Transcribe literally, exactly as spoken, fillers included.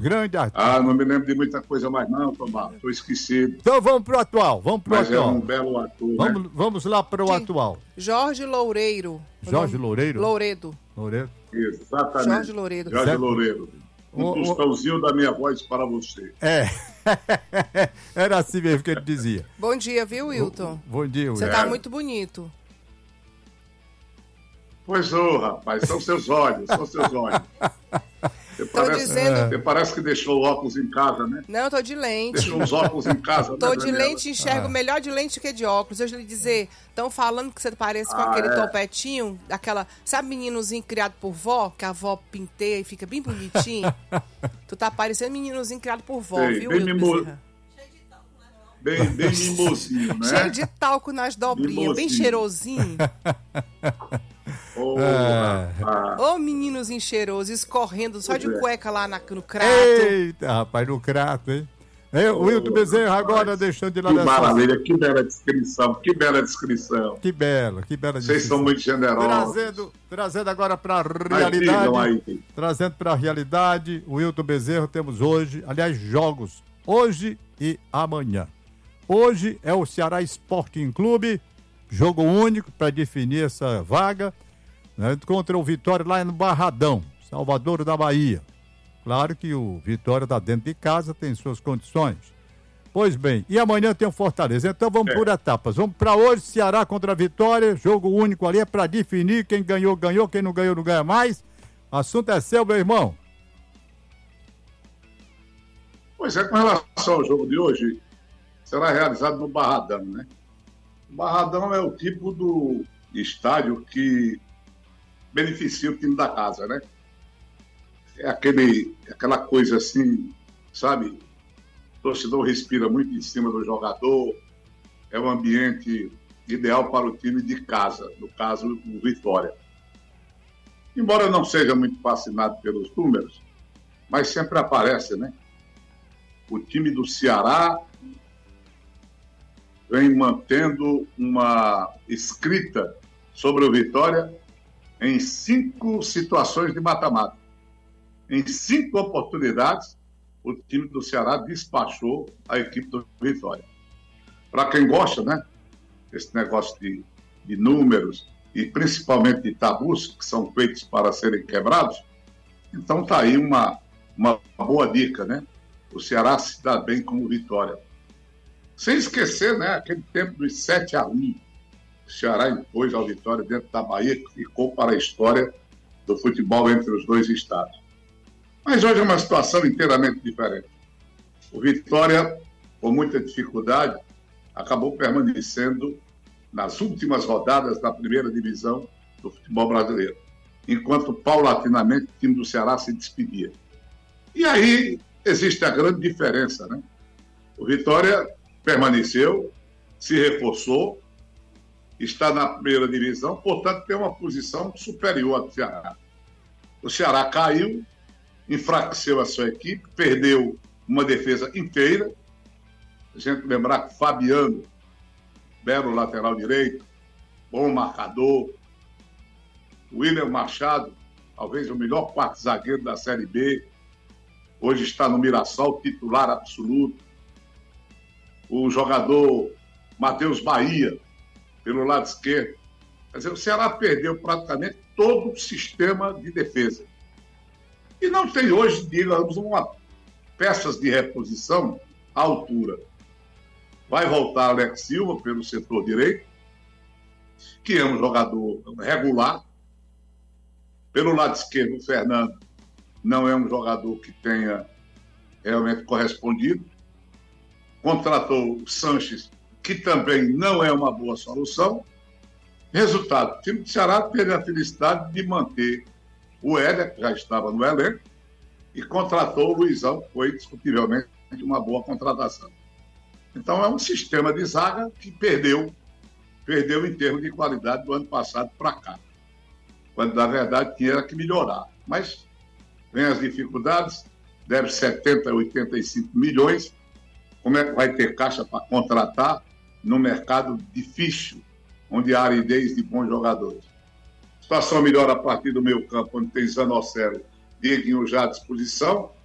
grande artista. Ah, não me lembro de muita coisa mais não, Tomás. Estou esquecido. Então vamos pro atual, vamos pro Mas atual. é um belo ator, vamos, né? vamos lá pro Sim. atual. Jorge Loureiro. Jorge Loureiro? Louredo. Loureiro. Exatamente. Jorge Loureiro. Jorge Certo. Loureiro. Um O- o- tostãozinho da minha voz para você. É. Era assim mesmo que ele dizia. Bom dia, viu, Wilton? Bom dia, Você Wilton. tá muito bonito. Pois ô, rapaz, são seus olhos, são seus olhos. Você Tô parece, dizendo- você parece que deixou o óculos em casa, né? Não, eu tô de lente. Deixou os óculos em casa, Tô né, de Daniela? lente e enxergo Ah. melhor de lente que de óculos. Deixa eu lhe dizer, estão falando que você parece com Ah, aquele é? topetinho, aquela, sabe meninozinho criado por vó, que a vó pinteia e fica bem bonitinho? Tu tá parecendo meninozinho criado por vó, Sei, viu, bem Wilton mimo- Bezerra? Bem, bem mimosinho, né? Cheio de talco nas dobrinhas, bem Mimosinho. cheirosinho. Ô, É. rapaz. Ô meninozinho cheiroso, escorrendo só de Pois é. cueca lá na- no crato. Eita, rapaz, no crato, hein? É, o Wilton Bezerra agora rapaz. deixando de Que lado essa... maravilha, que bela descrição, que bela descrição. Que bela, que bela Vocês são descrição. muito generosos. Trazendo, trazendo agora para a Mas realidade, digam aí. trazendo para a realidade, o Wilton Bezerra temos hoje, aliás, jogos, hoje e amanhã. Hoje é o Ceará Sporting Clube, jogo único para definir essa vaga, né, contra o Vitória lá no Barradão, Salvador da Bahia. Claro que o Vitória está dentro de casa, tem suas condições. Pois bem, e amanhã tem o Fortaleza. Então vamos É. por etapas. Vamos para hoje, Ceará contra a Vitória, jogo único ali é para definir quem ganhou, ganhou, quem não ganhou, não ganha mais. O assunto é seu, meu irmão. Pois é, com relação ao jogo de hoje, será realizado no Barradão, né? O Barradão é o tipo do estádio que beneficia o time da casa, né? É aquele, aquela coisa assim, sabe? O torcedor respira muito em cima do jogador, é um ambiente ideal para o time de casa, no caso, o Vitória. Embora eu não seja muito fascinado pelos números, mas sempre aparece, né? O time do Ceará vem mantendo uma escrita sobre o Vitória em cinco situações de mata-mata. Em cinco oportunidades, o time do Ceará despachou a equipe do Vitória. Para quem gosta, né, esse negócio de, de números e principalmente de tabus que são feitos para serem quebrados, então está aí uma, uma boa dica, né? O Ceará se dá bem com o Vitória. Sem esquecer, né, aquele tempo dos sete a um. O Ceará impôs ao Vitória dentro da Bahia, que ficou para a história do futebol entre os dois estados. Mas hoje é uma situação inteiramente diferente. O Vitória, com muita dificuldade, acabou permanecendo nas últimas rodadas da primeira divisão do futebol brasileiro, enquanto paulatinamente o time do Ceará se despedia. E aí existe a grande diferença, né? O Vitória permaneceu, se reforçou, está na primeira divisão, portanto tem uma posição superior ao Ceará. O Ceará caiu, enfraqueceu a sua equipe, perdeu uma defesa inteira. A gente lembrar que Fabiano, belo lateral direito, bom marcador. William Machado, talvez o melhor quarto zagueiro da Série B, hoje está no Mirassol, titular absoluto. O jogador Matheus Bahia, pelo lado esquerdo. Quer dizer, o Ceará perdeu praticamente todo o sistema de defesa. E não tem hoje, digamos, uma, peças de reposição à altura. Vai voltar Alex Silva pelo setor direito, que é um jogador regular. Pelo lado esquerdo, o Fernando não é um jogador que tenha realmente correspondido. Contratou o Sanches, que também não é uma boa solução. Resultado, o time do Ceará teve a felicidade de manter o Éder, que já estava no elenco, e contratou o Luizão, que foi discutivelmente uma boa contratação. Então é um sistema de zaga que perdeu, perdeu em termos de qualidade do ano passado para cá, quando na verdade tinha que melhorar. Mas vem as dificuldades, deve setenta, oitenta e cinco milhões, como é que vai ter caixa para contratar num mercado difícil, onde há aridez de bons jogadores? A situação melhora a partir do meio campo, onde tem Zanocelo, Dieguinho já à disposição,